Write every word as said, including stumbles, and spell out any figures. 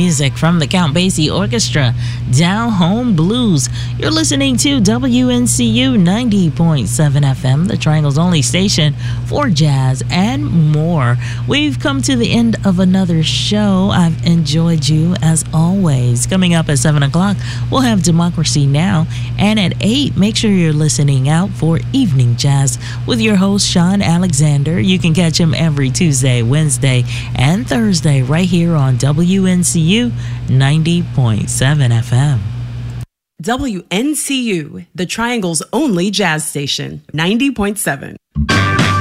music from the Count Basie Orchestra, Down Home Blues. You're listening to W N C U ninety point seven F M, the Triangle's only station for jazz and more. We've come to the end of another show. I've enjoyed you as always. Coming up at seven o'clock, we'll have Democracy Now! And at eight, make sure you're listening out for Evening Jazz with your host, Sean Alexander. You can catch him every Tuesday, Wednesday, and Thursday right here on W N C U ninety point seven F M. W N C U, the Triangle's only jazz station, ninety point seven.